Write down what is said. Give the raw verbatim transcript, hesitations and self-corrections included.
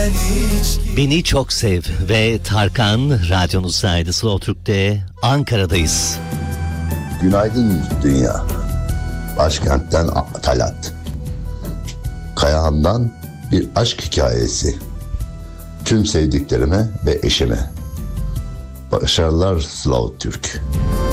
Beni Çok Sev ve Tarkan radyonuzdaydı. Slow Türk'te Ankara'dayız. Günaydın dünya. Başkentten Talat. Kayahan'dan bir aşk hikayesi. Tüm sevdiklerime ve eşime. Başarılar Slow Türk.